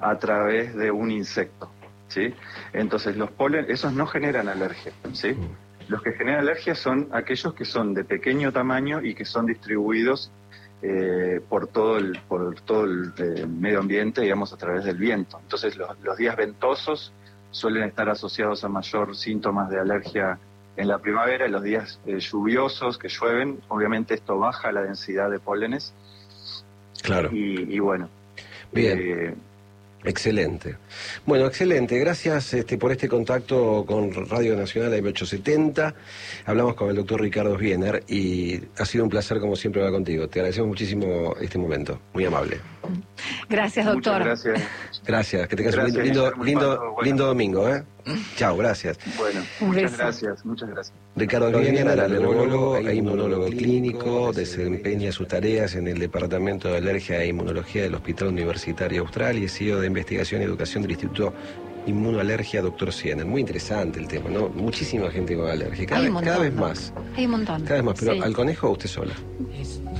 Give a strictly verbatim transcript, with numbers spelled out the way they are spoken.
a través de un insecto, ¿sí? Entonces los polen, esos no generan alergia, ¿sí? Los que generan alergia son aquellos que son de pequeño tamaño y que son distribuidos eh, por todo el por todo el eh, medio ambiente, digamos, a través del viento. Entonces los, los días ventosos suelen estar asociados a mayor síntomas de alergia en la primavera, y los días eh, lluviosos que llueven, obviamente esto baja la densidad de pólenes. Claro. Y, y bueno. Bien. Eh, Excelente. Bueno, excelente. Gracias este, por este contacto con Radio Nacional A M ochocientos setenta. Hablamos con el doctor Ricardo Sbiener y ha sido un placer, como siempre, hablar contigo. Te agradecemos muchísimo este momento. Muy amable. Gracias, doctor. Muchas gracias. Gracias. Que tengas Gracias, un lindo, Guillermo, lindo, bueno. lindo domingo, ¿eh? Chao, gracias. Bueno, Un muchas beso. gracias, muchas gracias. Ricardo Sbiener, alergólogo e inmunólogo clínico, desempeña sus tareas en el Departamento de Alergia e Inmunología del Hospital Universitario Austral y es C E O de Investigación y Educación del Instituto Inmunoalergia, doctor Sbiener. Muy interesante el tema, ¿no? Muchísima gente con alergia, cada, Hay vez, un cada montón, vez ¿no? más. Hay un montón. Cada vez más, pero Sí. ¿al conejo o usted sola?